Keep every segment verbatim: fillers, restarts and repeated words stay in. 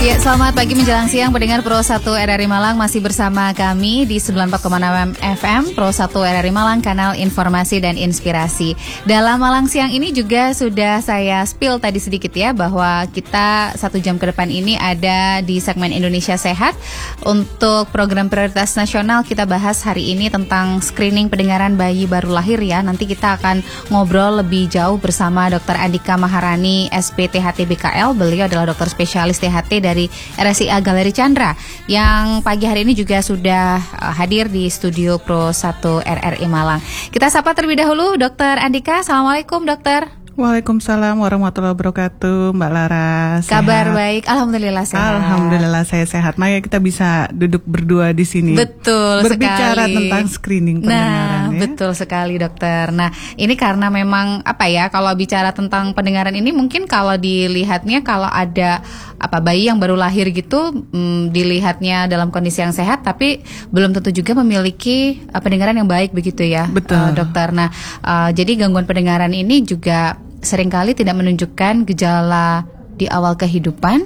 Ya, selamat pagi menjelang siang pendengar Pro satu R R I Malang, masih bersama kami di sembilan puluh empat koma enam F M Pro satu R R I Malang, kanal informasi dan inspirasi. Dalam Malang siang ini juga sudah saya spill tadi sedikit ya, bahwa kita satu jam ke depan ini ada di segmen Indonesia Sehat. Untuk program prioritas nasional kita bahas hari ini tentang screening pendengaran bayi baru lahir ya. Nanti kita akan ngobrol lebih jauh bersama Dokter Andika Maharani, S P T H T B K L. Beliau adalah dokter spesialis T H T dari R S I A Galeri Chandra, yang pagi hari ini juga sudah uh, hadir di studio Pro satu R R I Malang. Kita sapa terlebih dahulu Dokter Andika. Assalamualaikum dokter. Waalaikumsalam warahmatullahi wabarakatuh, Mbak Lara. Sehat? Kabar baik, alhamdulillah sehat. Alhamdulillah saya sehat. Maya kita bisa duduk berdua di sini. Betul berbicara sekali. tentang screening pendengaran. Nah, ya. betul sekali dokter. Nah, ini karena memang apa ya, kalau bicara tentang pendengaran ini mungkin kalau dilihatnya kalau ada apa bayi yang baru lahir gitu, hmm, dilihatnya dalam kondisi yang sehat, tapi belum tentu juga memiliki uh, pendengaran yang baik begitu ya, betul. Uh, dokter. Nah, uh, jadi gangguan pendengaran ini juga seringkali tidak menunjukkan gejala di awal kehidupan.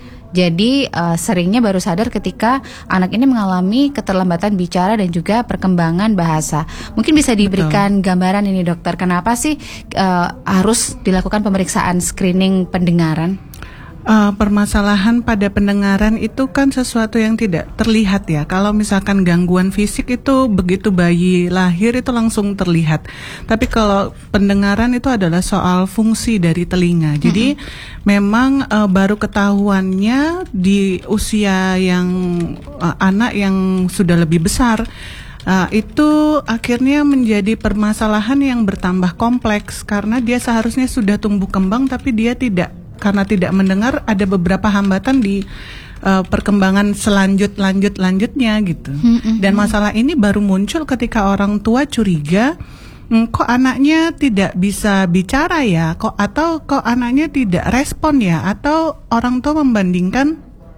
Jadi uh, seringnya baru sadar ketika anak ini mengalami keterlambatan bicara dan juga perkembangan bahasa. Mungkin bisa diberikan Betul. gambaran ini dokter, kenapa sih uh, harus dilakukan pemeriksaan screening pendengaran? Uh, permasalahan pada pendengaran itu kan sesuatu yang tidak terlihat ya. Kalau misalkan gangguan fisik itu begitu bayi lahir itu langsung terlihat. Tapi kalau pendengaran itu adalah soal fungsi dari telinga. Jadi mm-hmm. memang uh, baru ketahuannya di usia yang uh, anak yang sudah lebih besar. Uh, itu akhirnya menjadi permasalahan yang bertambah kompleks karena dia seharusnya sudah tumbuh kembang tapi dia tidak. Karena tidak mendengar, ada beberapa hambatan di uh, perkembangan selanjut lanjut lanjutnya gitu. Mm-hmm. Dan masalah ini baru muncul ketika orang tua curiga, mm, kok anaknya tidak bisa bicara ya, kok atau kok anaknya tidak respon ya, atau orang tua membandingkan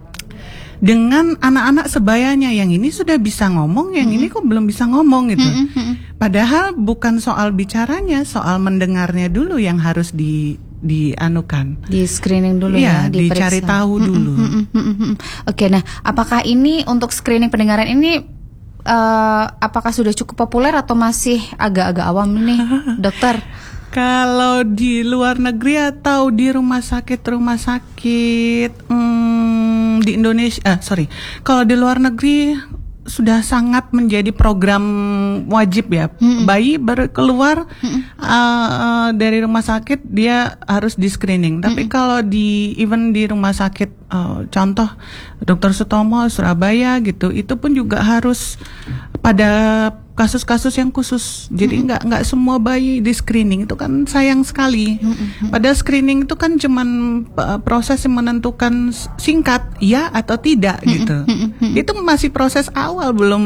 dengan anak-anak sebayanya, yang ini sudah bisa ngomong, yang mm-hmm. ini kok belum bisa ngomong gitu. Mm-hmm. Padahal bukan soal bicaranya, soal mendengarnya dulu yang harus di dianukan, di screening dulu ya, ya, dicari tahu dulu. Mm, mm, mm, mm, mm. Oke, nah apakah ini untuk screening pendengaran ini uh, apakah sudah cukup populer atau masih agak-agak awam nih, dokter? Kalau di luar negeri atau di rumah sakit-rumah sakit hmm, di Indonesia, ah, sorry, kalau di luar negeri sudah sangat menjadi program wajib ya. Mm-hmm. Bayi baru keluar mm-hmm. uh, uh, dari rumah sakit dia harus di screening. Mm-hmm. Tapi kalau di even di rumah sakit uh, contoh Dokter Sutomo Surabaya gitu, itu pun juga harus pada kasus-kasus yang khusus. Jadi nggak mm-hmm. nggak semua bayi di screening, itu kan sayang sekali. Mm-hmm. Padahal screening itu kan cuman uh, proses yang menentukan singkat ya atau tidak mm-hmm. gitu. Mm-hmm. Itu masih proses awal, belum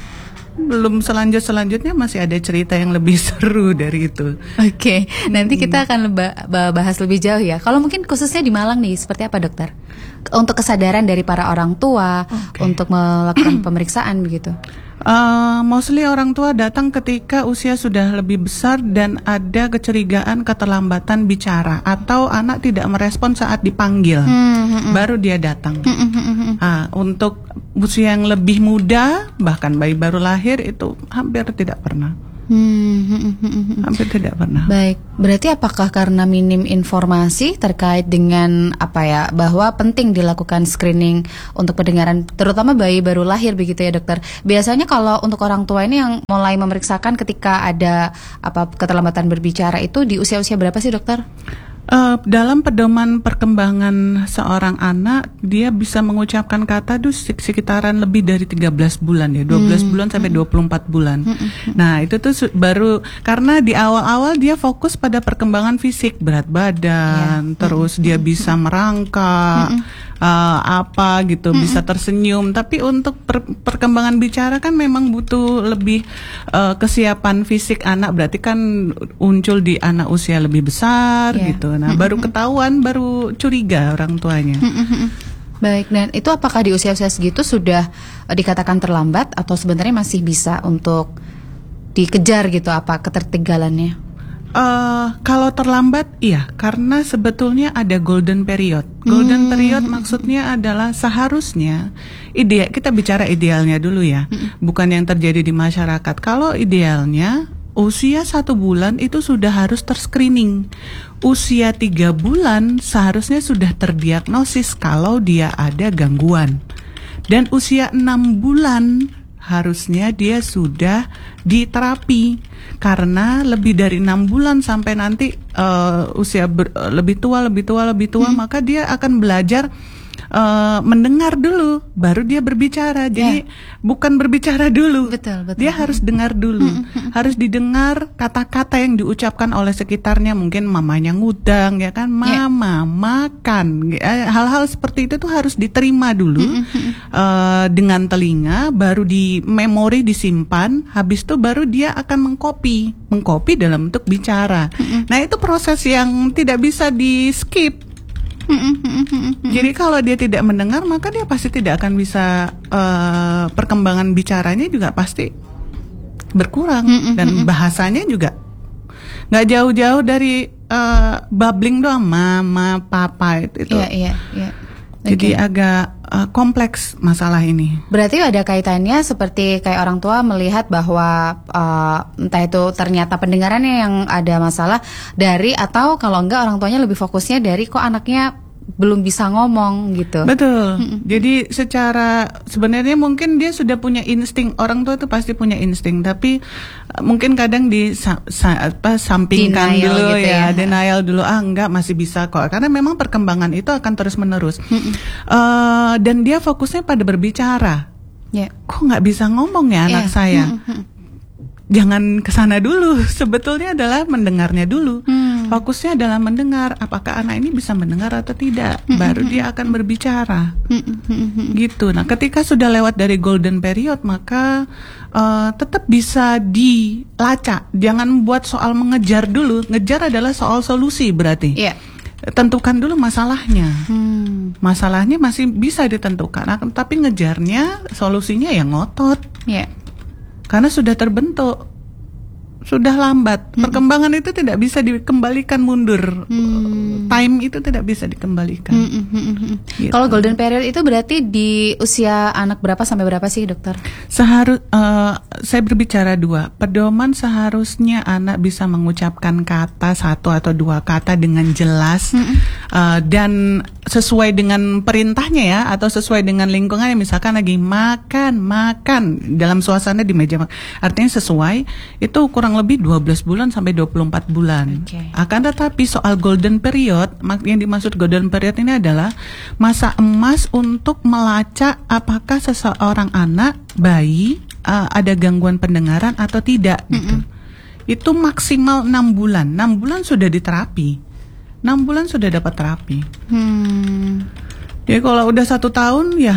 belum selanjut selanjutnya masih ada cerita yang lebih seru dari itu. Oke, okay. Nanti kita akan leba, bahas lebih jauh ya. Kalau mungkin khususnya di Malang nih, seperti apa dokter? Untuk kesadaran dari para orang tua okay. untuk melakukan pemeriksaan begitu. Uh, mostly orang tua datang ketika usia sudah lebih besar dan ada kecurigaan keterlambatan bicara atau anak tidak merespon saat dipanggil, hmm, hmm, baru dia datang. Hmm, hmm, hmm. Uh, untuk usia yang lebih muda, bahkan bayi baru lahir itu hampir tidak pernah. Hmm, hmm, hmm, hmm. Hampir tidak pernah. Baik, berarti apakah karena minim informasi terkait dengan apa ya, bahwa penting dilakukan screening untuk pendengaran, terutama bayi baru lahir begitu ya dokter. Biasanya kalau untuk orang tua ini yang mulai memeriksakan ketika ada apa keterlambatan berbicara itu di usia-usia berapa sih dokter? Uh, dalam pedoman perkembangan seorang anak, dia bisa mengucapkan kata itu sekitaran lebih dari tiga belas bulan ya, dua belas hmm. bulan sampai dua puluh empat bulan. Hmm. Nah, itu tuh baru karena di awal-awal dia fokus pada perkembangan fisik, berat badan, yeah. terus hmm. dia bisa merangkak, hmm. uh, apa gitu, hmm. bisa tersenyum. Tapi untuk per- perkembangan bicara kan memang butuh lebih uh, kesiapan fisik anak, berarti kan muncul di anak usia lebih besar yeah. gitu. Nah, baru ketahuan, baru curiga orang tuanya. Baik, dan itu apakah di usia-usia segitu sudah uh, dikatakan terlambat atau sebenarnya masih bisa untuk dikejar gitu apa ketertinggalannya? Uh, kalau terlambat, iya, karena sebetulnya ada golden period. Golden hmm. period maksudnya adalah seharusnya ideal. Kita bicara idealnya dulu ya, hmm. bukan yang terjadi di masyarakat. Kalau idealnya usia satu bulan itu sudah harus terscreening. Usia tiga bulan seharusnya sudah terdiagnosis kalau dia ada gangguan. Dan usia enam bulan harusnya dia sudah diterapi. Karena lebih dari enam bulan sampai nanti uh, usia ber, uh, lebih tua, lebih tua, lebih tua, hmm. maka dia akan belajar uh, mendengar dulu, baru dia berbicara. Jadi yeah. bukan berbicara dulu, betul, betul. Dia harus dengar dulu, hmm. harus didengar kata-kata yang diucapkan oleh sekitarnya. Mungkin mamanya ngudang, ya kan, mama, yeah. makan, hal-hal seperti itu tuh harus diterima dulu hmm. uh, dengan telinga, baru di memori disimpan. Habis itu baru dia akan mengcopy, mengcopy dalam bentuk bicara. Hmm. Nah itu proses yang tidak bisa di skip. Jadi kalau dia tidak mendengar, maka dia pasti tidak akan bisa uh, perkembangan bicaranya juga pasti berkurang, dan bahasanya juga nggak jauh-jauh dari uh, babbling doang, mama, papa itu. itu. Iya, iya, iya. Jadi okay. agak uh, kompleks masalah ini. Berarti ada kaitannya seperti kayak orang tua melihat bahwa uh, entah itu ternyata pendengarannya yang ada masalah dari, atau kalau enggak orang tuanya lebih fokusnya dari kok anaknya belum bisa ngomong gitu. Betul. Mm-hmm. Jadi secara sebenarnya mungkin dia sudah punya insting. Orang tua itu pasti punya insting, tapi uh, mungkin kadang di sa- sa- apa sampingkan denial dulu gitu ya, ya, denial dulu. Ah enggak, masih bisa kok. Karena memang perkembangan itu akan terus menerus. Mm-hmm. Uh, dan dia fokusnya pada berbicara. Yeah. Kok nggak bisa ngomong ya anak yeah. saya? Mm-hmm. Jangan kesana dulu. Sebetulnya adalah mendengarnya dulu. Hmm. Fokusnya adalah mendengar. Apakah anak ini bisa mendengar atau tidak? Hmm. Baru dia akan berbicara. Hmm. Gitu. Nah, ketika sudah lewat dari golden period, maka uh, tetap bisa dilacak. Jangan buat soal mengejar dulu. Ngejar adalah soal solusi berarti. Yeah. Tentukan dulu masalahnya. Hmm. Masalahnya masih bisa ditentukan. Nah, tapi ngejarnya, solusinya ya ngotot. Yeah. Karena sudah terbentuk, sudah lambat. Hmm. Perkembangan itu tidak bisa dikembalikan mundur. Hmm. Time itu tidak bisa dikembalikan. Hmm, hmm, hmm, hmm. Gitu. Kalau golden period itu berarti di usia anak berapa sampai berapa sih, dokter? Seharus uh, saya berbicara dua. Pedoman seharusnya anak bisa mengucapkan kata satu atau dua kata dengan jelas, hmm. uh, dan sesuai dengan perintahnya ya, atau sesuai dengan lingkungannya. Misalkan lagi makan, makan dalam suasana di meja makan. Artinya sesuai, itu kurang lebih dua belas bulan sampai dua puluh empat bulan. Okay. Akan tetapi soal golden period, yang dimaksud golden period ini adalah masa emas untuk melacak apakah seseorang anak, bayi, uh, ada gangguan pendengaran atau tidak. Mm-hmm. Gitu. Itu maksimal enam bulan. enam bulan sudah diterapi. enam bulan sudah dapat terapi. Hmm. Jadi kalau udah satu tahun ya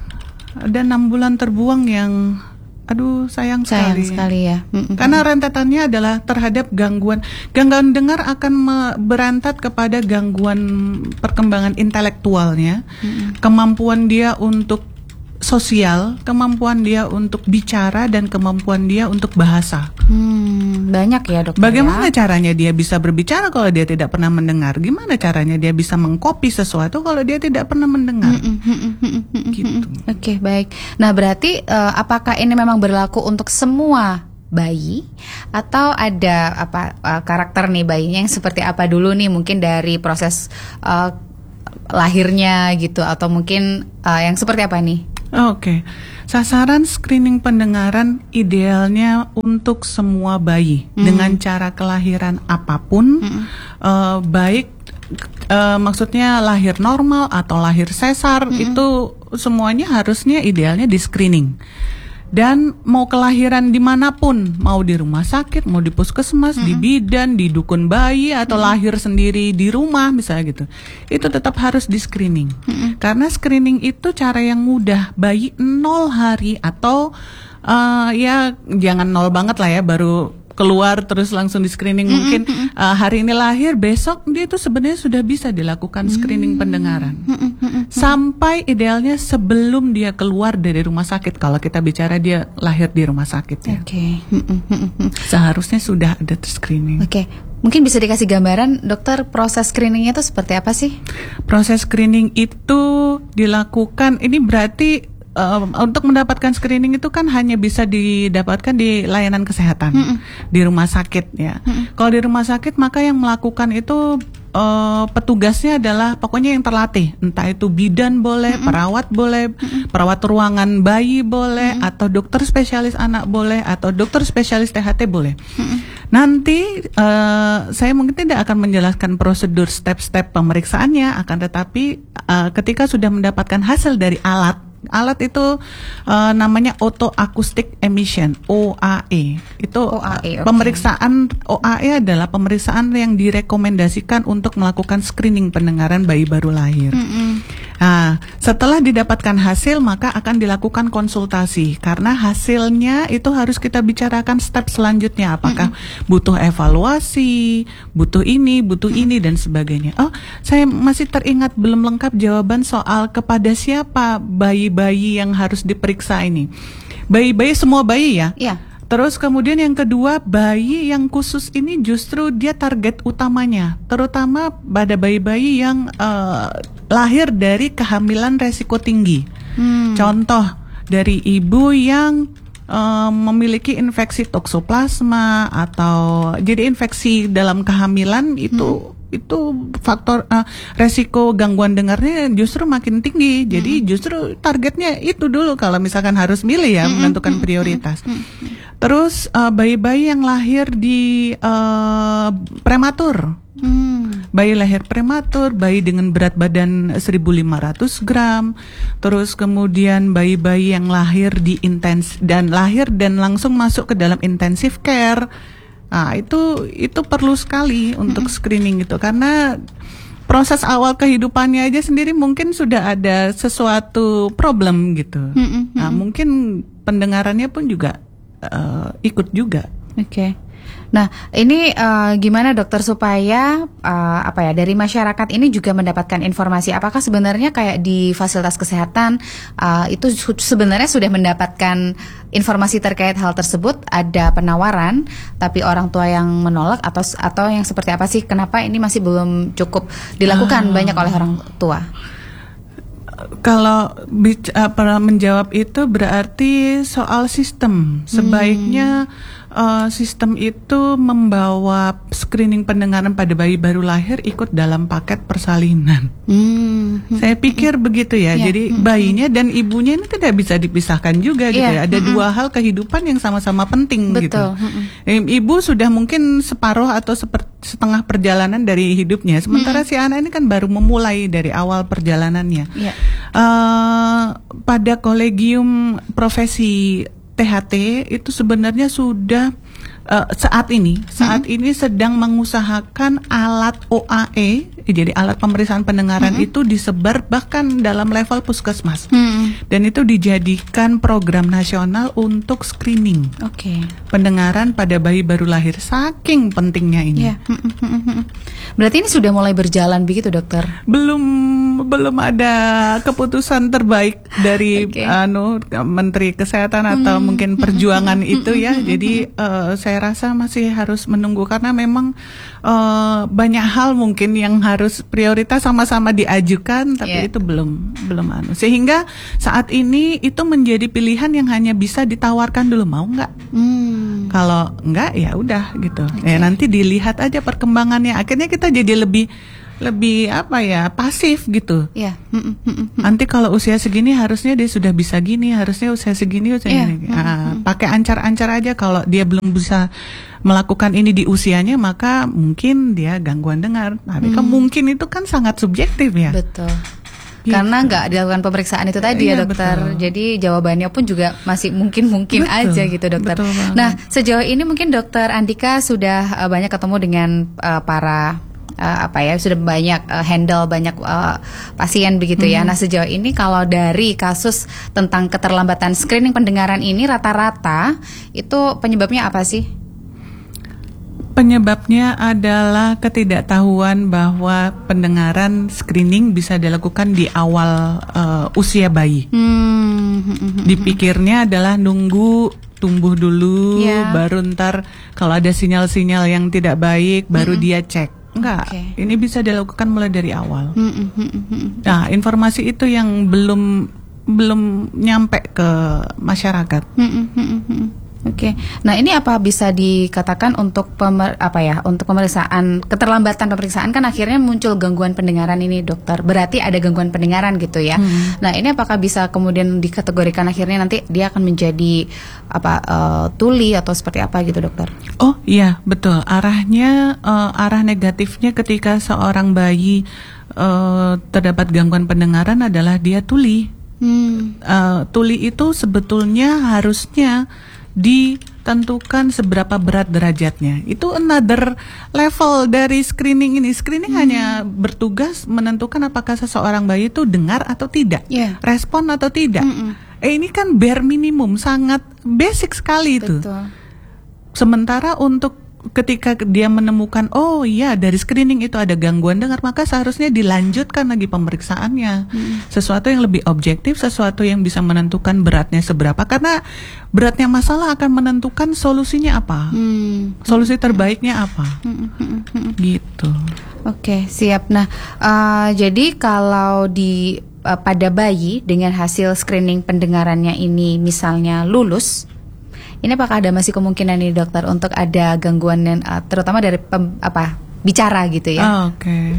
ada enam bulan terbuang yang aduh sayang, sayang sekali. sekali ya. Mm-mm. Karena rentetannya adalah terhadap gangguan gangguan dengar akan me- berantat kepada gangguan perkembangan intelektualnya, mm-mm. kemampuan dia untuk sosial, kemampuan dia untuk bicara, dan kemampuan dia untuk bahasa. Hmm, banyak ya, dokter. Bagaimana ya? caranya dia bisa berbicara kalau dia tidak pernah mendengar? Gimana caranya dia bisa mengcopy sesuatu kalau dia tidak pernah mendengar? Gitu. Oke, okay, baik. Nah, berarti uh, apakah ini memang berlaku untuk semua bayi, atau ada apa uh, karakter nih bayinya yang seperti apa dulu nih, mungkin dari proses uh, lahirnya gitu, atau mungkin uh, yang seperti apa nih? Oke, okay. Sasaran screening pendengaran idealnya untuk semua bayi mm. dengan cara kelahiran apapun, mm. uh, baik uh, maksudnya lahir normal atau lahir sesar, mm. itu semuanya harusnya idealnya di screening. Dan mau kelahiran dimanapun, mau di rumah sakit, mau di puskesmas, mm-hmm. di bidan, di dukun bayi, atau mm-hmm. lahir sendiri di rumah misalnya gitu, itu tetap harus di screening. Mm-hmm. Karena screening itu cara yang mudah. Bayi nol hari atau uh, ya jangan nol banget lah ya, baru keluar terus langsung di screening. Mm-hmm. Mungkin uh, hari ini lahir, besok dia itu sebenarnya sudah bisa dilakukan screening mm-hmm. pendengaran. Mm-hmm. Sampai idealnya sebelum dia keluar dari rumah sakit, kalau kita bicara dia lahir di rumah sakit ya. Oke. Okay. Seharusnya sudah ada screening. Oke. Okay. Mungkin bisa dikasih gambaran, dokter, proses screeningnya itu seperti apa sih? Proses screening itu dilakukan, ini berarti uh, untuk mendapatkan screening itu kan hanya bisa didapatkan di layanan kesehatan, mm-mm. di rumah sakit ya. Mm-mm. Kalau di rumah sakit maka yang melakukan itu Uh, petugasnya adalah pokoknya yang terlatih, entah itu bidan boleh, mm-mm. perawat boleh, mm-mm. perawat ruangan bayi boleh, mm-mm. atau dokter spesialis anak boleh, atau dokter spesialis T H T boleh. Mm-mm. Nanti uh, saya mungkin tidak akan menjelaskan prosedur step-step pemeriksaannya, akan tetapi uh, ketika sudah mendapatkan hasil dari alat, alat itu uh, namanya auto acoustic emission (O A E). Itu O A E, okay. Pemeriksaan O A E adalah pemeriksaan yang direkomendasikan untuk melakukan screening pendengaran bayi baru lahir. Mm-hmm. Nah, setelah didapatkan hasil maka akan dilakukan konsultasi, karena hasilnya itu harus kita bicarakan step selanjutnya, apakah mm-hmm. butuh evaluasi, butuh ini, butuh mm-hmm. ini dan sebagainya. Oh, saya masih teringat belum lengkap jawaban soal kepada siapa bayi-bayi yang harus diperiksa ini. Bayi-bayi semua bayi ya? Iya. Terus kemudian yang kedua, bayi yang khusus ini justru dia target utamanya, terutama pada bayi-bayi yang uh, lahir dari kehamilan resiko tinggi. Hmm. Contoh dari ibu yang uh, memiliki infeksi toksoplasma atau jadi infeksi dalam kehamilan itu. Hmm. Itu faktor uh, resiko gangguan dengarnya justru makin tinggi. Jadi mm-hmm. justru targetnya itu dulu kalau misalkan harus milih ya, mm-hmm. menentukan prioritas. Mm-hmm. Terus uh, bayi-bayi yang lahir di uh, prematur, mm. bayi lahir prematur, bayi dengan berat badan seribu lima ratus gram. Terus kemudian bayi-bayi yang lahir di intens dan lahir dan langsung masuk ke dalam intensive care. Nah, itu itu perlu sekali untuk screening itu, karena proses awal kehidupannya aja sendiri mungkin sudah ada sesuatu problem gitu. Nah, mungkin pendengarannya pun juga uh, ikut juga. Oke. Okay. Nah, ini uh, gimana dokter supaya uh, apa ya dari masyarakat ini juga mendapatkan informasi? Apakah sebenarnya kayak di fasilitas kesehatan uh, itu su- sebenarnya sudah mendapatkan informasi terkait hal tersebut? Ada penawaran, tapi orang tua yang menolak atau atau yang seperti apa sih? Kenapa ini masih belum cukup dilakukan uh. banyak oleh orang tua? Kalau bic- uh, menjawab itu berarti soal sistem. Sebaiknya hmm. Uh, sistem itu membawa screening pendengaran pada bayi baru lahir ikut dalam paket persalinan. Hmm. Saya pikir hmm. begitu ya. Yeah. Jadi bayinya dan ibunya ini tidak bisa dipisahkan juga gitu yeah. ya. Ada hmm. dua hal kehidupan yang sama-sama penting. Betul. Gitu. Hmm. Ibu sudah mungkin separuh atau seper- setengah perjalanan dari hidupnya. Sementara hmm. si anak ini kan baru memulai dari awal perjalanannya. Yeah. Uh, pada kolegium profesi T H T itu sebenarnya sudah uh, saat ini saat mm-hmm. ini sedang mengusahakan alat O A E, jadi alat pemeriksaan pendengaran mm-hmm. itu disebar bahkan dalam level puskesmas, mm-hmm. dan itu dijadikan program nasional untuk screening okay. pendengaran pada bayi baru lahir, saking pentingnya ini. Yeah. Mm-hmm. Berarti ini sudah mulai berjalan begitu dokter? Belum belum ada keputusan terbaik dari okay. anu Menteri Kesehatan atau hmm. mungkin perjuangan itu ya. Jadi uh, saya rasa masih harus menunggu karena memang uh, banyak hal mungkin yang harus prioritas sama-sama diajukan, tapi yeah. itu belum belum anu. Sehingga saat ini itu menjadi pilihan yang hanya bisa ditawarkan dulu, mau nggak? Hmm. Kalau nggak ya udah gitu. Okay. Ya nanti dilihat aja perkembangannya. Akhirnya kita jadi lebih lebih apa ya, pasif gitu. Iya. Yeah. Nanti kalau usia segini harusnya dia sudah bisa gini, harusnya usia segini usia yeah. gini. Nah, pakai ancar-ancar aja. Kalau dia belum bisa melakukan ini di usianya, maka mungkin dia gangguan dengar. Tapi kan mungkin itu kan sangat subjektif ya. Betul. Gitu. Karena nggak dilakukan pemeriksaan itu tadi iya, ya dokter. Betul. Jadi jawabannya pun juga masih mungkin-mungkin betul, aja gitu dokter. Nah, sejauh ini mungkin dokter Andika sudah uh, banyak ketemu dengan uh, para Uh, apa ya sudah banyak uh, handle banyak uh, pasien begitu ya. Mm-hmm. Nah sejauh ini kalau dari kasus tentang keterlambatan screening pendengaran ini rata-rata itu penyebabnya apa sih? Penyebabnya adalah ketidaktahuan bahwa pendengaran screening bisa dilakukan di awal uh, usia bayi. Mm-hmm. Dipikirnya adalah nunggu tumbuh dulu, yeah. baru ntar kalau ada sinyal-sinyal yang tidak baik, baru mm-hmm. dia cek. Enggak, okay. Ini bisa dilakukan mulai dari awal. Mm-hmm. Nah, informasi itu yang belum belum nyampe ke masyarakat. Mm-hmm. Oke, okay. Nah ini apa bisa dikatakan untuk pemer, apa ya untuk pemeriksaan keterlambatan pemeriksaan kan akhirnya muncul gangguan pendengaran ini dokter, berarti ada gangguan pendengaran gitu ya. Hmm. Nah ini apakah bisa kemudian dikategorikan akhirnya nanti dia akan menjadi apa uh, tuli atau seperti apa gitu dokter? Oh iya betul, arahnya uh, arah negatifnya ketika seorang bayi uh, terdapat gangguan pendengaran adalah dia tuli. Hmm. Uh, tuli itu sebetulnya harusnya ditentukan seberapa berat derajatnya. Itu another level dari screening ini. Screening hmm. hanya bertugas menentukan apakah seseorang bayi itu dengar atau tidak, yeah. respon atau tidak. Mm-mm. Eh ini kan bare minimum, sangat basic sekali itu. Betul. Sementara untuk ketika dia menemukan oh iya dari screening itu ada gangguan dengar, maka seharusnya dilanjutkan lagi pemeriksaannya. Hmm. Sesuatu yang lebih objektif, sesuatu yang bisa menentukan beratnya seberapa, karena beratnya masalah akan menentukan solusinya apa. Hmm. Solusi terbaiknya apa. Hmm. Hmm. Hmm. Gitu. Oke, siap. Nah, uh, jadi kalau di uh, pada bayi dengan hasil screening pendengarannya ini misalnya lulus, ini apakah ada masih kemungkinan nih dokter untuk ada gangguan yang uh, terutama dari pem, apa bicara gitu ya? Oh, Oke, okay.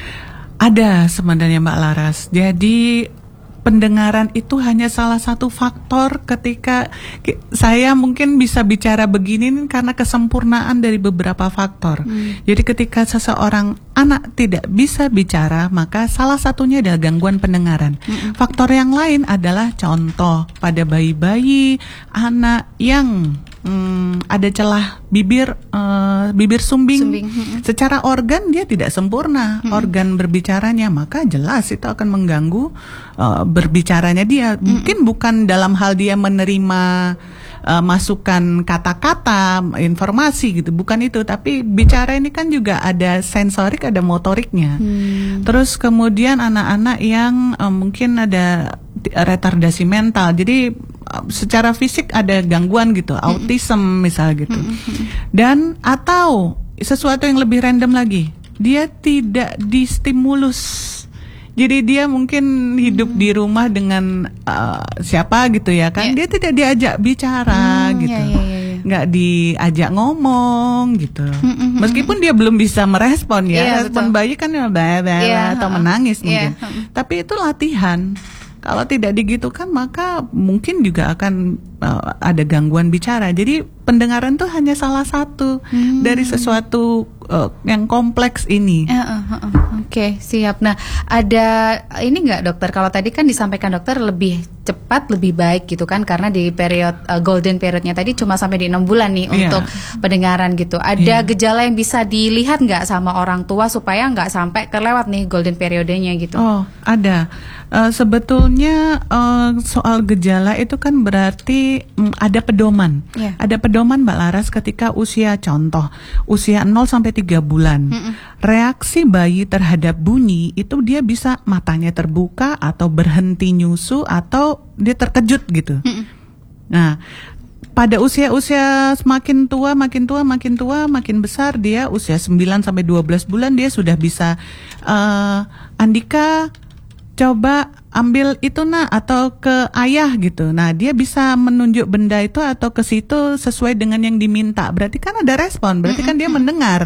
Ada sebenarnya Mbak Laras. Jadi pendengaran itu hanya salah satu faktor ketika saya mungkin bisa bicara begini karena kesempurnaan dari beberapa faktor. Hmm. Jadi ketika seseorang anak tidak bisa bicara, maka salah satunya adalah gangguan pendengaran. Hmm. Faktor yang lain adalah contoh pada bayi-bayi, anak yang hmm, ada celah bibir, uh, bibir sumbing. sumbing. Hmm. Secara organ dia tidak sempurna, hmm. organ berbicaranya, maka jelas itu akan mengganggu uh, berbicaranya dia. Hmm. Mungkin bukan dalam hal dia menerima Uh, masukan kata-kata, informasi gitu, bukan itu, tapi bicara ini kan juga ada sensorik, ada motoriknya. Hmm. Terus kemudian anak-anak yang uh, mungkin ada retardasi mental, jadi uh, secara fisik ada gangguan gitu, hmm. autism misal gitu. Hmm. Dan atau sesuatu yang lebih random lagi, dia tidak distimulus. Jadi dia mungkin hidup hmm. di rumah dengan uh, siapa gitu ya kan, yeah. dia tidak diajak bicara hmm, gitu, yeah, yeah, yeah. nggak diajak ngomong gitu. Hmm, hmm, Meskipun dia belum bisa merespon ya, yeah, respon betul. Bayi kan ya bla bla yeah, atau uh, menangis mungkin, yeah. tapi itu latihan. Kalau tidak digitukan maka mungkin juga akan uh, ada gangguan bicara. Jadi pendengaran tuh hanya salah satu hmm. dari sesuatu uh, yang kompleks ini. Uh, uh, uh, uh. Oke, okay, siap. Nah, ada ini nggak dokter? Kalau tadi kan disampaikan dokter lebih cepat, lebih baik gitu kan? Karena di period uh, golden periodnya tadi cuma sampai di enam bulan nih yeah. untuk pendengaran gitu. Ada yeah. gejala yang bisa dilihat nggak sama orang tua supaya nggak sampai terlewat nih golden periodenya gitu? Oh, ada. Uh, sebetulnya uh, soal gejala itu kan berarti um, ada pedoman. Yeah. Ada pedoman Mbak Laras ketika usia, contoh usia nol sampai tiga bulan. Mm-mm. Reaksi bayi terhadap bunyi itu dia bisa matanya terbuka atau berhenti nyusu atau dia terkejut gitu. Mm-mm. Nah, pada usia-usia semakin tua, makin tua, makin tua, makin besar, dia usia sembilan sampai dua belas bulan dia sudah bisa uh, Andika coba ambil itu nak, atau ke ayah gitu. Nah dia bisa menunjuk benda itu atau ke situ sesuai dengan yang diminta. Berarti kan ada respon, berarti kan dia mendengar,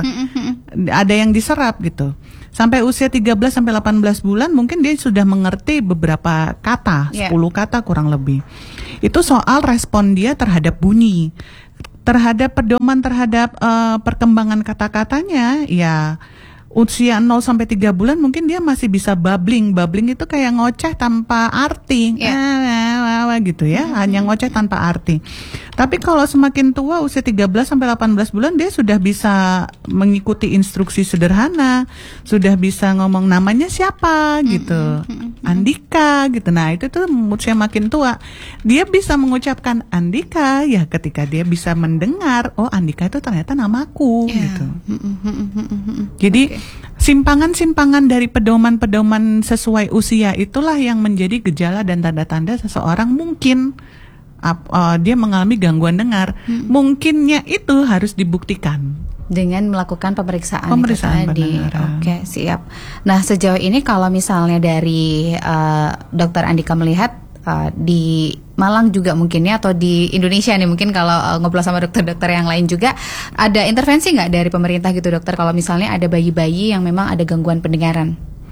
ada yang diserap gitu. Sampai usia tiga belas sampai delapan belas bulan mungkin dia sudah mengerti beberapa kata, yeah. sepuluh kata kurang lebih. Itu soal respon dia terhadap bunyi, terhadap pedoman, terhadap uh, perkembangan kata-katanya. Ya usia nol sampai tiga bulan mungkin dia masih bisa babbling. Babbling itu kayak ngoceh tanpa arti, yeah. ah, gitu ya, mm-hmm. hanya ngoceh tanpa arti. Tapi kalau semakin tua, usia tiga belas sampai delapan belas bulan, dia sudah bisa mengikuti instruksi sederhana, sudah bisa ngomong namanya siapa gitu, mm-hmm. Andika gitu. Nah itu tuh usia makin tua, dia bisa mengucapkan Andika ya ketika dia bisa mendengar, oh Andika itu ternyata namaku, yeah. gitu. Mm-hmm. Jadi okay. simpangan-simpangan dari pedoman-pedoman sesuai usia itulah yang menjadi gejala dan tanda-tanda seseorang mungkin ap, uh, dia mengalami gangguan dengar, hmm. mungkinnya itu harus dibuktikan dengan melakukan pemeriksaan, pemeriksaan tadi. Oke, siap. Nah, sejauh ini kalau misalnya dari uh, Dokter Andika melihat uh, di Malang juga mungkin ya, atau di Indonesia nih mungkin kalau uh, ngobrol sama dokter-dokter yang lain juga, ada intervensi nggak dari pemerintah gitu dokter kalau misalnya ada bayi-bayi yang memang ada gangguan pendengaran?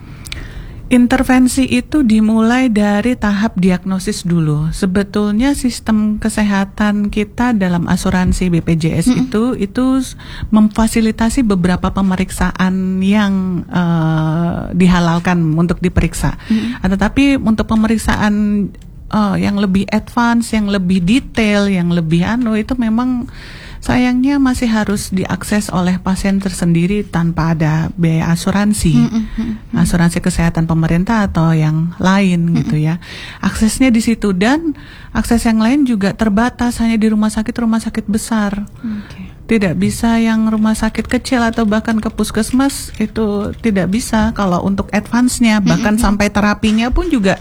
Intervensi itu dimulai dari tahap diagnosis dulu. Sebetulnya sistem kesehatan kita dalam asuransi B P J S mm-hmm. itu itu memfasilitasi beberapa pemeriksaan yang uh, dihalalkan untuk diperiksa. Mm-hmm. Tetapi untuk pemeriksaan uh, yang lebih advance, yang lebih detail, yang lebih anu itu memang sayangnya masih harus diakses oleh pasien tersendiri tanpa ada biaya asuransi, mm-hmm. asuransi kesehatan pemerintah atau yang lain mm-hmm. gitu ya. Aksesnya di situ, dan akses yang lain juga terbatas hanya di rumah sakit rumah sakit besar. Okay. Tidak bisa yang rumah sakit kecil atau bahkan ke puskesmas itu tidak bisa. Kalau untuk advance-nya bahkan mm-hmm. sampai terapinya pun juga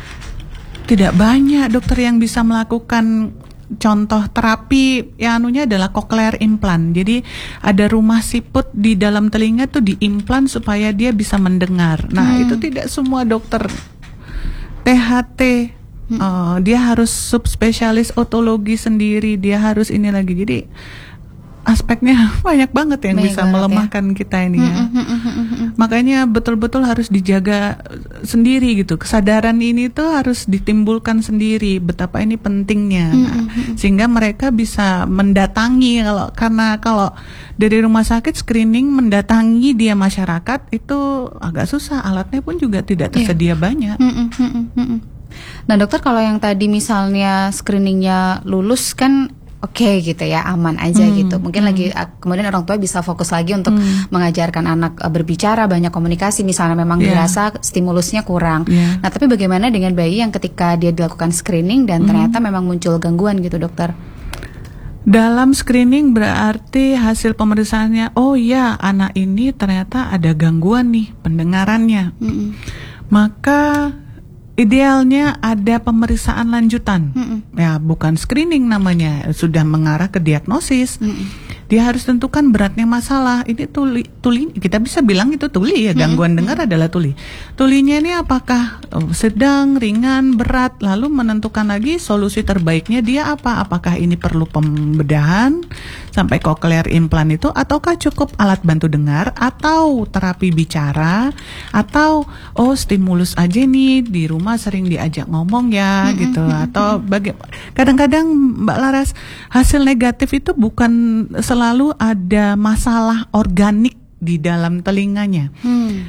tidak banyak dokter yang bisa melakukan. Contoh terapi yang anunya adalah cochlear implant. Jadi ada rumah siput di dalam telinga tuh diimplan supaya dia bisa mendengar. Nah, hmm. itu tidak semua dokter T H T. Hmm. Uh, dia harus subspesialis otologi sendiri, dia harus ini lagi. Jadi aspeknya banyak banget yang banyak bisa melemahkan ya. Kita ini ya. Mm, mm, mm, mm, mm. Makanya betul-betul harus dijaga sendiri gitu. Kesadaran ini tuh harus ditimbulkan sendiri betapa ini pentingnya. Mm, nah, mm, sehingga mereka bisa mendatangi, kalau karena kalau dari rumah sakit screening mendatangi dia masyarakat itu agak susah, alatnya pun juga tidak tersedia yeah. banyak. Mm, mm, mm, mm, mm. Nah, dokter, kalau yang tadi misalnya screeningnya lulus kan oke okay, gitu ya, aman aja hmm, gitu. Mungkin hmm. lagi kemudian orang tua bisa fokus lagi untuk hmm. mengajarkan anak uh, berbicara, banyak komunikasi misalnya memang yeah. dirasa stimulusnya kurang. Yeah. Nah, tapi bagaimana dengan bayi yang ketika dia dilakukan screening dan hmm. ternyata memang muncul gangguan gitu, dokter? Dalam screening berarti hasil pemeriksaannya, oh ya anak ini ternyata ada gangguan nih pendengarannya. Hmm. Maka idealnya ada pemeriksaan lanjutan, mm-mm. ya bukan screening namanya, sudah mengarah ke diagnosis. Mm-mm. Dia harus tentukan beratnya masalah. Ini tuli, tuli kita bisa bilang itu tuli ya, gangguan mm-hmm. dengar adalah tuli. Tulinya ini apakah sedang, ringan, berat, lalu menentukan lagi solusi terbaiknya dia apa. Apakah ini perlu pembedahan sampai cochlear implant itu, ataukah cukup alat bantu dengar, atau terapi bicara, atau oh stimulus aja nih di rumah sering diajak ngomong ya mm-hmm. gitu, atau bagaimana. Kadang-kadang Mbak Laras, hasil negatif itu bukan selalu ada masalah organik di dalam telinganya. Hmm.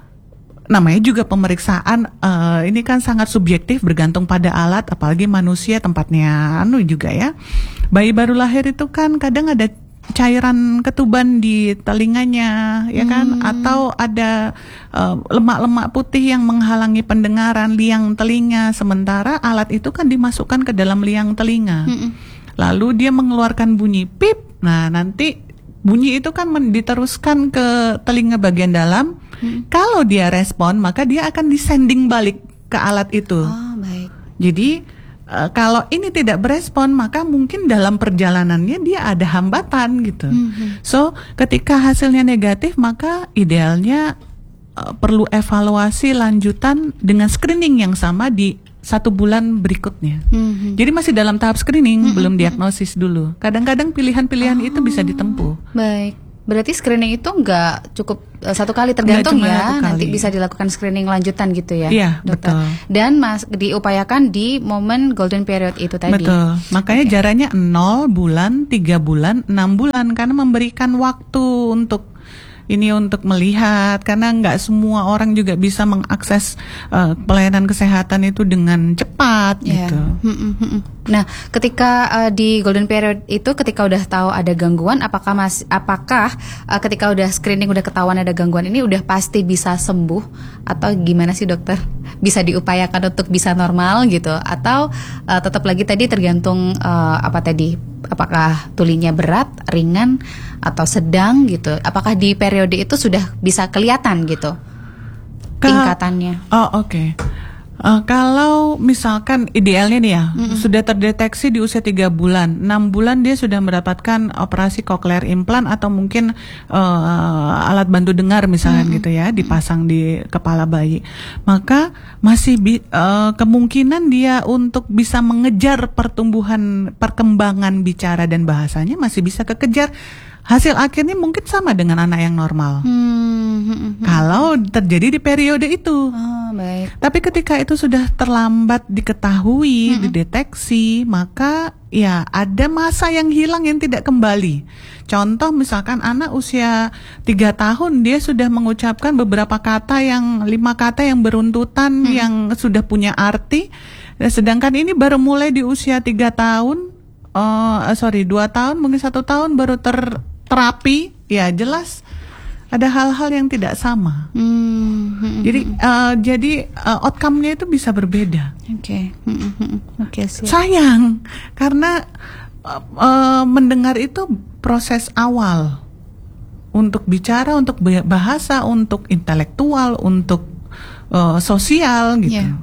Namanya juga pemeriksaan, uh, ini kan sangat subjektif, bergantung pada alat, apalagi manusia tempatnya anu juga ya. Bayi baru lahir itu kan kadang ada cairan ketuban di telinganya, ya kan, hmm. atau ada uh, lemak-lemak putih yang menghalangi pendengaran liang telinga, sementara alat itu kan dimasukkan ke dalam liang telinga. Hmm. Lalu dia mengeluarkan bunyi pip. Nah, nanti bunyi itu kan diteruskan ke telinga bagian dalam. Hmm. Kalau dia respon, maka dia akan disending balik ke alat itu. Oh, baik. Jadi uh, kalau ini tidak berespon, maka mungkin dalam perjalanannya dia ada hambatan gitu. Hmm. So, ketika hasilnya negatif, maka idealnya uh, perlu evaluasi lanjutan dengan screening yang sama di satu bulan berikutnya. Mm-hmm. Jadi masih dalam tahap screening, mm-hmm. belum diagnosis dulu. Kadang-kadang pilihan-pilihan oh, itu bisa ditempuh. Baik. Berarti screening itu nggak cukup uh, satu kali, tergantung ya. Nanti bisa dilakukan screening lanjutan gitu ya, iya, dokter. Betul. Dan mas diupayakan di momen golden period itu tadi. Betul. Makanya okay. jaraknya nol bulan, tiga bulan, enam bulan, karena memberikan waktu untuk ini untuk melihat, karena nggak semua orang juga bisa mengakses uh, pelayanan kesehatan itu dengan cepat yeah. gitu. Nah, ketika uh, di golden period itu, ketika udah tahu ada gangguan, apakah mas, apakah uh, ketika udah screening udah ketahuan ada gangguan ini udah pasti bisa sembuh, atau gimana sih dokter? Bisa diupayakan untuk bisa normal gitu, atau uh, tetap lagi tadi tergantung uh, apa tadi? Apakah tulinya berat, ringan, atau sedang gitu? Apakah di periode itu sudah bisa kelihatan gitu tingkatannya? Oh, oke. Okay. Uh, kalau misalkan idealnya nih ya, Mm-mm. sudah terdeteksi di usia tiga bulan, enam bulan dia sudah mendapatkan operasi cochlear implant atau mungkin uh, alat bantu dengar misalnya Mm-mm. gitu ya, dipasang di kepala bayi, maka masih bi- uh, kemungkinan dia untuk bisa mengejar pertumbuhan, perkembangan bicara dan bahasanya masih bisa kekejar. Hasil akhirnya mungkin sama dengan anak yang normal. Hmm. Kalau terjadi di periode itu. Oh, baik. Tapi ketika itu sudah terlambat diketahui, Mm-mm. dideteksi, maka ya ada masa yang hilang yang tidak kembali. Contoh misalkan anak usia tiga tahun dia sudah mengucapkan beberapa kata yang lima kata yang beruntutan, Mm. yang sudah punya arti. Sedangkan ini baru mulai di usia tiga tahun, uh, sorry dua tahun, mungkin satu tahun baru terterapi. Ya jelas ada hal-hal yang tidak sama. Hmm. Jadi uh, jadi uh, outcome-nya itu bisa berbeda. Oke. Hmm. Oke, siap. Sayang karena uh, uh, mendengar itu proses awal untuk bicara, untuk bahasa, untuk intelektual, untuk uh, sosial gitu. Yeah.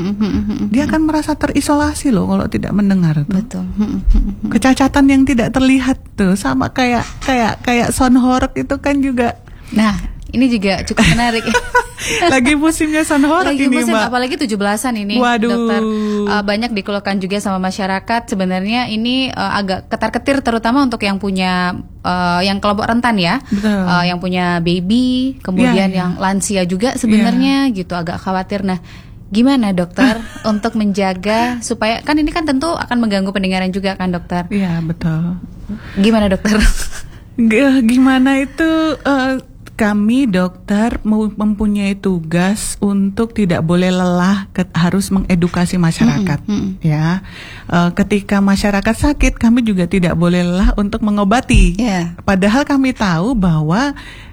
Dia akan merasa terisolasi loh kalau tidak mendengar tuh. Betul. Kecacatan yang tidak terlihat tuh sama kayak kayak kayak sound horeg itu kan juga. Nah, ini juga cukup menarik. Lagi musimnya sound horeg Lagi ini, musim, Mbak. apalagi tujuh belasan ini, Waduh. dokter. Uh, banyak dikeluhkan juga sama masyarakat. Sebenarnya ini uh, agak ketar-ketir, terutama untuk yang punya uh, yang kelompok rentan ya, Betul. uh, yang punya baby, kemudian Ya, ya. yang lansia juga sebenarnya gitu, agak khawatir. Nah, gimana dokter untuk menjaga supaya, kan ini kan tentu akan mengganggu pendengaran juga kan dokter? Iya betul. Gimana dokter? G- Gimana itu? Uh, Kami dokter mempunyai tugas untuk tidak boleh lelah, ke, harus mengedukasi masyarakat. Mm-mm, mm-mm. Ya, uh, ketika masyarakat sakit, kami juga tidak boleh lelah untuk mengobati. Yeah. Padahal kami tahu bahwa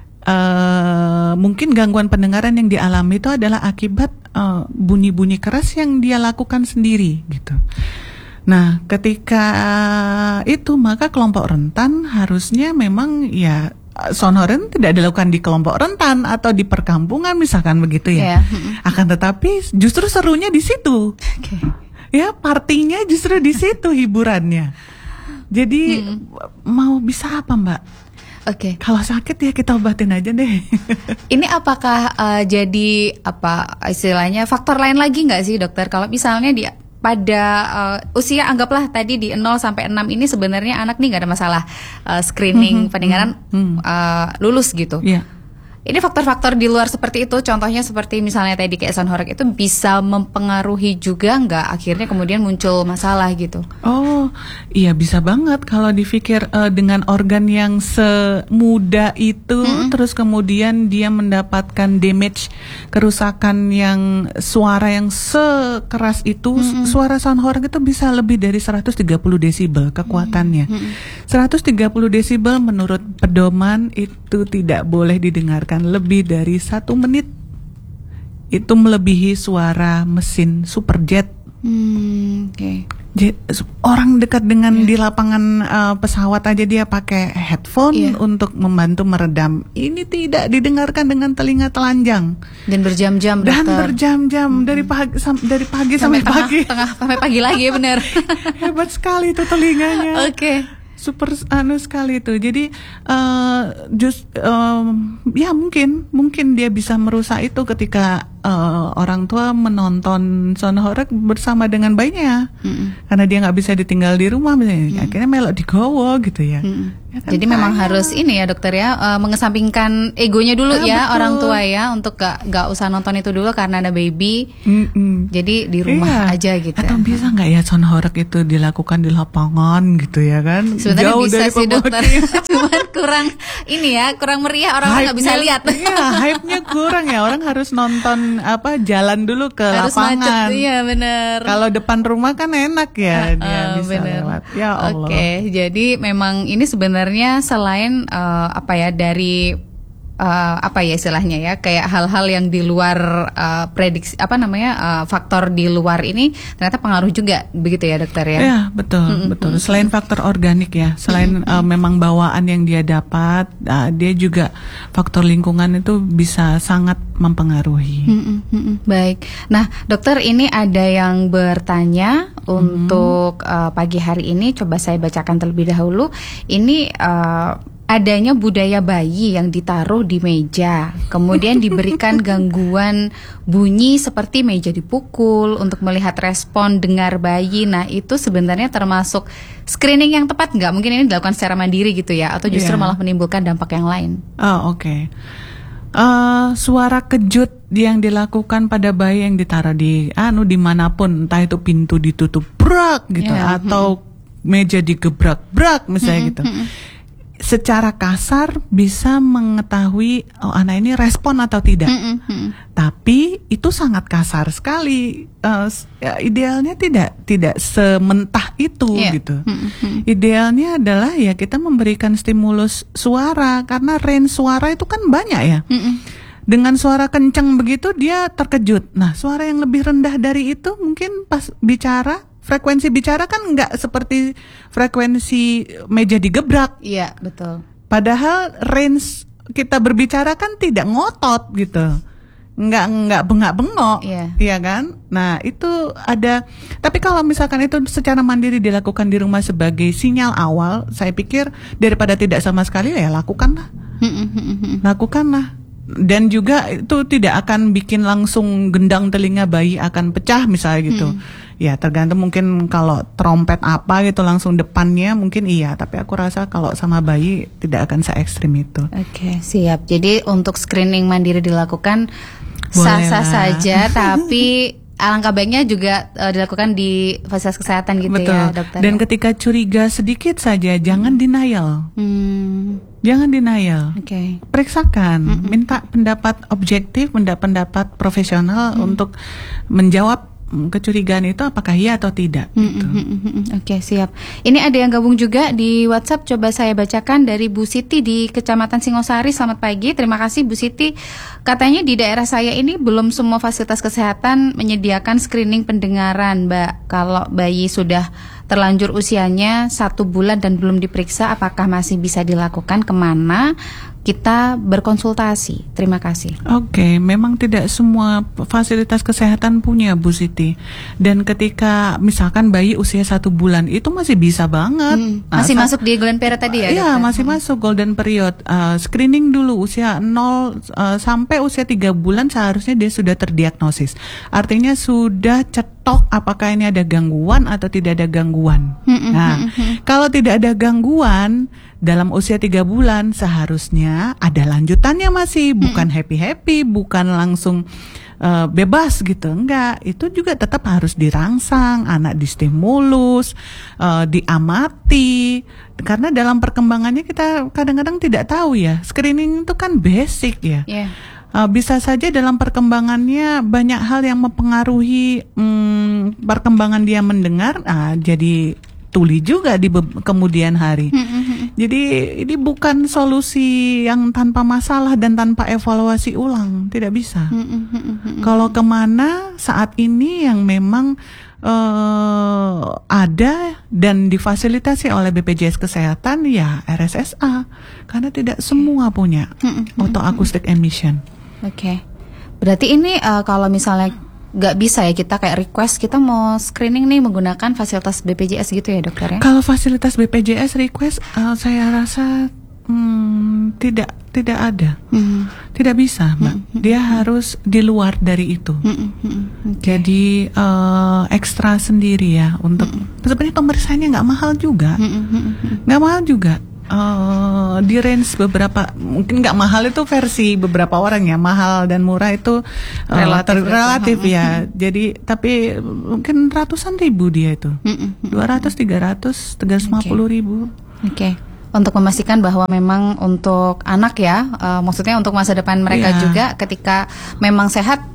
uh, mungkin gangguan pendengaran yang dialami itu adalah akibat uh, bunyi-bunyi keras yang dia lakukan sendiri, gitu. Nah, ketika itu maka kelompok rentan harusnya memang ya sound horeg tidak dilakukan di kelompok rentan atau di perkampungan misalkan begitu ya. Yeah. Akan tetapi justru serunya di situ. Okay. Ya, partinya justru di situ hiburannya. Jadi Hmm. mau bisa apa, Mbak? Oke. Okay. Kalau sakit ya kita obatin aja deh. Ini apakah uh, jadi apa istilahnya faktor lain lagi nggak sih dokter? Kalau misalnya di pada uh, usia anggaplah tadi di nol sampai enam ini sebenarnya anak nih nggak ada masalah uh, screening Mm-hmm, pendengaran mm-hmm. uh, lulus gitu. Iya. Ini faktor-faktor di luar seperti itu, contohnya seperti misalnya tadi kayak sound horeg itu bisa mempengaruhi juga nggak akhirnya kemudian muncul masalah gitu? Oh, iya bisa banget kalau dipikir uh, dengan organ yang semudah itu, Mm-mm. terus kemudian dia mendapatkan damage, kerusakan yang suara yang sekeras itu, Mm-mm. suara sound horeg itu bisa lebih dari seratus tiga puluh desibel kekuatannya. Mm-mm. seratus tiga puluh desibel menurut pedoman itu tidak boleh didengarkan lebih dari satu menit. Itu melebihi suara mesin superjet. Hmm, oke. J- orang dekat dengan Yeah. di lapangan uh, pesawat aja dia pakai headphone Yeah. untuk membantu meredam. Ini tidak didengarkan dengan telinga telanjang Dan berjam-jam dan dokter. berjam-jam dari pagi sam- dari pagi sampai sampai, tengah, pagi. tengah sampai pagi lagi ya benar. Hebat sekali itu telinganya. Oke. Super anu sekali itu. Jadi uh, just um, ya mungkin mungkin dia bisa merusak itu ketika uh, orang tua menonton sound horeg bersama dengan bayinya. Mm-mm. Karena dia nggak bisa ditinggal di rumah misalnya, Mm. akhirnya melok digowo gitu ya. Mm-mm. Ya kan, Jadi memang sayang. harus ini ya dokter ya, uh, mengesampingkan egonya dulu Ah, ya betul. orang tua ya, untuk gak, gak usah nonton itu dulu karena ada baby. Mm-mm. Jadi di rumah Iya. aja gitu. Atau bisa nggak ya sound horeg itu dilakukan di lapangan gitu ya kan? Sebenarnya Jauh bisa dari sih dokter. pemukiman. Cuman kurang ini ya, kurang meriah, orang nggak bisa Hype-nya- lihat. Iya, hype-nya kurang ya. Orang harus nonton apa jalan dulu ke Harus lapangan. macet, iya benar. Kalau depan rumah kan enak ya, dia Ah, bisa bener. lewat. Ya Allah. Oke, jadi memang ini sebenarnya selain uh, apa ya dari uh, apa ya istilahnya ya, kayak hal-hal yang di luar uh, prediksi apa namanya uh, faktor di luar ini ternyata pengaruh juga begitu ya dokter ya? Ya betul mm-hmm. betul. Selain faktor organik ya, selain mm-hmm. uh, memang bawaan yang dia dapat, uh, dia juga faktor lingkungan itu bisa sangat mempengaruhi. Mm-hmm. Baik. Nah dokter, ini ada yang bertanya mm-hmm. untuk uh, pagi hari ini, coba saya bacakan terlebih dahulu. Ini uh, adanya budaya bayi yang ditaruh di meja, kemudian diberikan gangguan bunyi seperti meja dipukul untuk melihat respon dengar bayi. Nah itu sebenarnya termasuk screening yang tepat nggak? Mungkin ini dilakukan secara mandiri gitu ya, atau justru yeah. malah menimbulkan dampak yang lain? Oh oke. Okay. Uh, suara kejut yang dilakukan pada bayi yang ditaruh di anu dimanapun, entah itu pintu ditutup brak gitu yeah. atau hmm. meja digebrak brak misalnya hmm. gitu. Hmm. Secara kasar bisa mengetahui oh anak ini respon atau tidak. Mm-hmm. Tapi itu sangat kasar sekali. Uh, ya, idealnya tidak tidak sementah itu yeah. gitu. Mm-hmm. Idealnya adalah ya kita memberikan stimulus suara, karena range suara itu kan banyak ya. Mm-hmm. Dengan suara kencang begitu dia terkejut. Nah, suara yang lebih rendah dari itu mungkin pas bicara, frekuensi bicara kan nggak seperti frekuensi meja digebrak. Iya, betul. Padahal range kita berbicara kan tidak ngotot gitu. Nggak, nggak bengak-bengok, iya. iya kan? Nah, itu ada. Tapi kalau misalkan itu secara mandiri dilakukan di rumah sebagai sinyal awal, saya pikir daripada tidak sama sekali ya lakukanlah. Lakukanlah. Dan juga itu tidak akan bikin langsung gendang telinga bayi akan pecah misalnya gitu. Hmm. Ya tergantung, mungkin kalau trompet apa gitu langsung depannya mungkin iya. Tapi aku rasa kalau sama bayi tidak akan se-ekstrim itu. Oke, siap. Jadi untuk screening mandiri dilakukan sah-sah saja, tapi alangkah baiknya juga uh, dilakukan di fasilitas kesehatan gitu. Betul. Ya dokter. Dan ya? Ketika curiga sedikit saja, jangan denial. Hmm. Jangan denial. Okay. Periksakan, mm-hmm. minta pendapat objektif, minta pendapat profesional mm-hmm. untuk menjawab kecurigaan itu apakah iya atau tidak. Mm-hmm. Gitu. Mm-hmm. Oke, okay, siap. Ini ada yang gabung juga di WhatsApp, coba saya bacakan dari Bu Siti di Kecamatan Singosari. Selamat pagi, terima kasih Bu Siti. Katanya di daerah saya ini belum semua fasilitas kesehatan menyediakan screening pendengaran, Mbak. Kalau bayi sudah terlanjur usianya satu bulan dan belum diperiksa, apakah masih bisa dilakukan? Kemana kita berkonsultasi? Terima kasih. Oke, okay, memang tidak semua fasilitas kesehatan punya Bu Siti. Dan ketika misalkan bayi usia satu bulan itu masih bisa banget. Hmm, masih nah, masuk di golden period tadi ya? Iya, masih hmm. masuk golden period. Uh, screening dulu usia nol uh, sampai usia tiga bulan seharusnya dia sudah terdiagnosis. Artinya sudah cetok apakah ini ada gangguan atau tidak ada gangguan. Hmm, nah, hmm, hmm. kalau tidak ada gangguan dalam usia tiga bulan seharusnya ada lanjutannya masih, bukan hmm. happy-happy, bukan langsung uh, bebas gitu. Enggak, itu juga tetap harus dirangsang, anak distimulus, uh, diamati. Karena dalam perkembangannya kita kadang-kadang tidak tahu ya. Screening itu kan basic ya. Yeah. Uh, bisa saja dalam perkembangannya banyak hal yang mempengaruhi um, perkembangan dia mendengar, uh, jadi tuli juga di be- kemudian hari. Mm-hmm. Jadi ini bukan solusi yang tanpa masalah dan tanpa evaluasi ulang, tidak bisa. Mm-hmm. Kalau kemana saat ini yang memang uh, ada dan difasilitasi oleh B P J S Kesehatan ya R S S A, karena tidak semua punya mm-hmm. autoacoustic emission. Oke, okay. Berarti ini uh, kalau misalnya nggak bisa ya kita kayak request kita mau screening nih menggunakan fasilitas B P J S gitu ya dokter ya? Kalau fasilitas B P J S request uh, saya rasa hmm, tidak tidak ada, hmm. tidak bisa Mbak. Hmm. Dia harus di luar dari itu. Hmm. Hmm. Okay. Jadi uh, ekstra sendiri ya untuk hmm. sebenarnya pemeriksaannya nggak mahal juga, nggak hmm. mahal juga. Uh, di range beberapa, mungkin nggak mahal itu versi beberapa orang ya, mahal dan murah itu uh, relatif, ter- relatif ya. Jadi tapi mungkin ratusan ribu dia itu, dua ratus, tiga ratus, tiga ratus lima puluh ribu. Oke. Okay. Untuk memastikan bahwa memang untuk anak ya, uh, maksudnya untuk masa depan mereka yeah. juga ketika memang sehat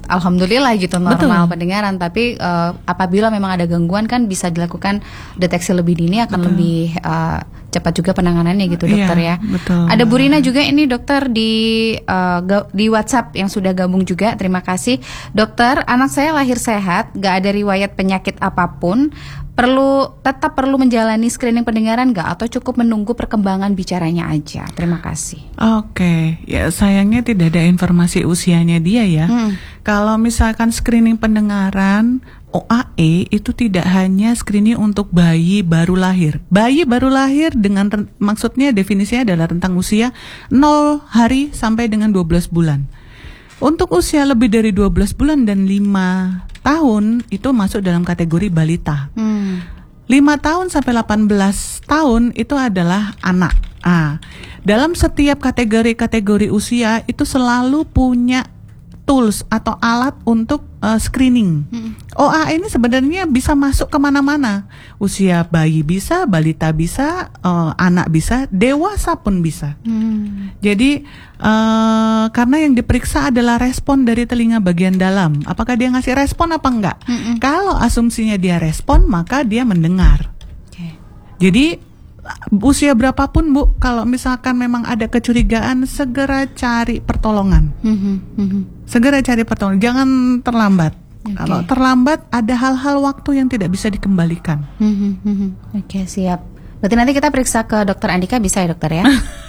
alhamdulillah gitu normal Betul. pendengaran. Tapi uh, apabila memang ada gangguan kan bisa dilakukan deteksi lebih dini, akan Betul. lebih uh, cepat juga penanganannya gitu dokter iya, ya. Betul. Ada Bu Rina juga ini dokter di uh, di WhatsApp yang sudah gabung juga. Terima kasih dokter. Anak saya lahir sehat, gak ada riwayat penyakit apapun. Perlu tetap perlu menjalani screening pendengaran nggak atau cukup menunggu perkembangan bicaranya aja? Terima kasih. Oke, ya sayangnya tidak ada informasi usianya dia ya. Hmm. Kalau misalkan screening pendengaran O A E itu tidak hanya screening untuk bayi baru lahir. Bayi baru lahir dengan maksudnya definisinya adalah rentang usia nol hari sampai dengan dua belas bulan. Untuk usia lebih dari dua belas bulan dan lima tahun itu masuk dalam kategori balita. Hmm. lima tahun sampai delapan belas tahun itu adalah anak. Ah, dalam setiap kategori-kategori usia itu selalu punya tools atau alat untuk uh, screening. Hmm. O A E ini sebenarnya bisa masuk kemana-mana. Usia bayi bisa, balita bisa, uh, anak bisa, dewasa pun bisa. Hmm. Jadi uh, karena yang diperiksa adalah respon dari telinga bagian dalam. Apakah dia ngasih respon apa enggak? Hmm. Kalau asumsinya dia respon, maka dia mendengar. Okay. Jadi usia berapapun Bu, kalau misalkan memang ada kecurigaan, segera cari pertolongan. Mm-hmm, mm-hmm. Segera cari pertolongan, jangan terlambat. Okay. Kalau terlambat, ada hal-hal waktu yang tidak bisa dikembalikan. Mm-hmm, mm-hmm. Oke, okay, siap. Berarti nanti kita periksa ke dokter Andika bisa ya dokter ya?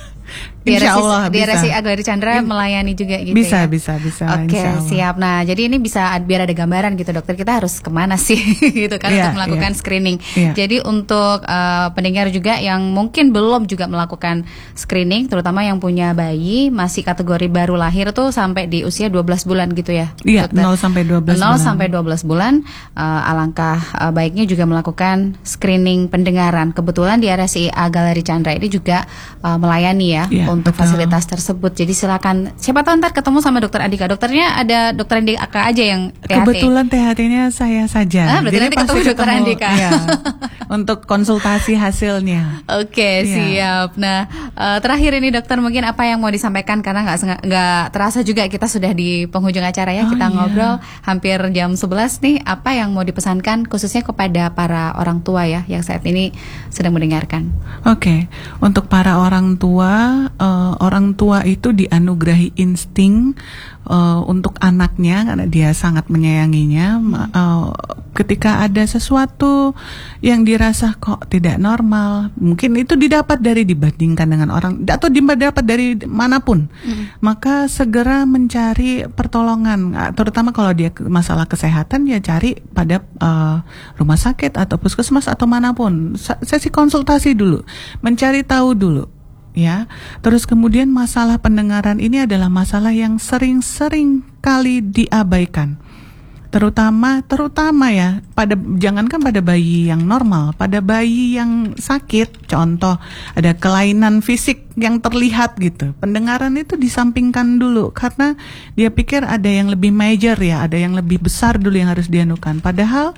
Insya Allah di R S I bisa. Aglaleri Chandra melayani juga gitu bisa, ya? Bisa, bisa, bisa. Oke, okay, siap. Nah, jadi ini bisa biar ada gambaran gitu dokter, kita harus kemana sih gitu kan yeah, untuk melakukan yeah. screening. Yeah. Jadi untuk uh, pendengar juga yang mungkin belum juga melakukan screening, terutama yang punya bayi masih kategori baru lahir tuh sampai di usia dua belas bulan gitu ya? Iya, yeah, nol sampai dua belas bulan. nol sampai dua belas bulan, uh, alangkah uh, baiknya juga melakukan screening pendengaran. Kebetulan di R S I Aglaleri Chandra ini juga uh, melayani ya. Yeah. Untuk betul. Fasilitas tersebut. Jadi silakan, siapa tahu ntar ketemu sama dokter Andika. Dokternya ada dokter Andika aja yang T H T. Kebetulan T H T-nya saya saja. Ah, berarti jadi nanti ketemu dokter ketemu, Andika ya, untuk konsultasi hasilnya. Oke, okay, ya. Siap. Nah, uh, terakhir ini dokter mungkin apa yang mau disampaikan, karena nggak nggak terasa juga kita sudah di penghujung acara ya. Oh, kita iya. ngobrol hampir jam sebelas nih. Apa yang mau dipesankan khususnya kepada para orang tua ya yang saat ini sedang mendengarkan? Oke, okay. Untuk para orang tua, uh, orang tua itu dianugerahi insting uh, untuk anaknya karena dia sangat menyayanginya. Uh, ketika ada sesuatu yang dirasa kok tidak normal, mungkin itu didapat dari dibandingkan dengan orang atau didapat dari manapun, hmm. maka segera mencari pertolongan. Terutama kalau dia masalah kesehatan, ya cari pada uh, rumah sakit atau puskesmas atau manapun. Sesi konsultasi dulu, mencari tahu dulu. Ya, terus kemudian masalah pendengaran ini adalah masalah yang sering-sering kali diabaikan, terutama terutama ya pada jangankan pada bayi yang normal, pada bayi yang sakit, contoh ada kelainan fisik yang terlihat gitu, pendengaran itu disampingkan dulu karena dia pikir ada yang lebih major ya, ada yang lebih besar dulu yang harus dianukan. Padahal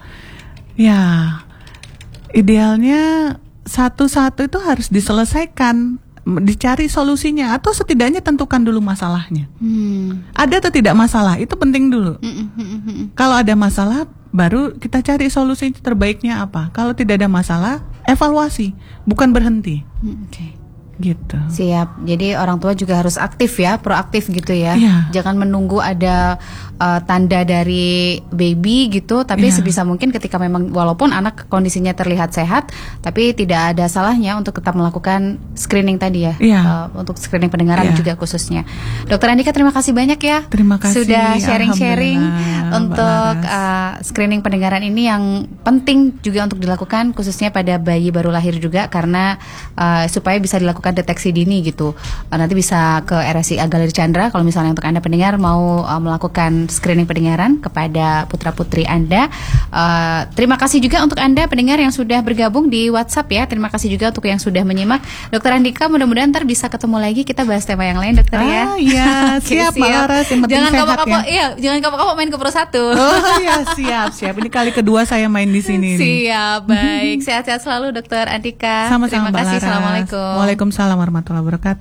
ya idealnya satu-satu itu harus diselesaikan, dicari solusinya, atau setidaknya tentukan dulu masalahnya. Hmm. Ada atau tidak masalah, itu penting dulu. Hmm, hmm, hmm, hmm. Kalau ada masalah, baru kita cari solusi terbaiknya apa. Kalau tidak ada masalah, evaluasi, bukan berhenti. Hmm, Oke. Okay. Gitu. Siap. Jadi orang tua juga harus aktif ya, proaktif gitu ya. Yeah. Jangan menunggu ada uh, tanda dari baby gitu, tapi yeah. sebisa mungkin ketika memang walaupun anak kondisinya terlihat sehat, tapi tidak ada salahnya untuk tetap melakukan screening tadi ya. Yeah. Uh, untuk screening pendengaran yeah. juga khususnya. Dokter Andika, terima kasih banyak ya. Terima kasih. Sudah sharing-sharing untuk uh, screening pendengaran ini yang penting juga untuk dilakukan khususnya pada bayi baru lahir juga, karena uh, supaya bisa dilakukan deteksi dini gitu. Uh, nanti bisa ke R S I Aglaleri Chandra kalau misalnya untuk Anda pendengar mau uh, melakukan screening pendengaran kepada putra-putri Anda. Uh, terima kasih juga untuk Anda pendengar yang sudah bergabung di WhatsApp ya. Terima kasih juga untuk yang sudah menyimak. Dokter Andika, mudah-mudahan ntar bisa ketemu lagi, kita bahas tema yang lain dokter ya. Ah iya, siap Mbak Laras, yang penting jangan kapok-kapok, ya. Iya, jangan kapok-kapok main ke Pro satu. Oh iya, siap, siap. Ini kali kedua saya main di sini. Siap, baik. Sehat-sehat selalu Dokter Andika. Sama-sama, terima kasih. Assalamualaikum. Waalaikumsalam warahmatullahi wabarakatuh.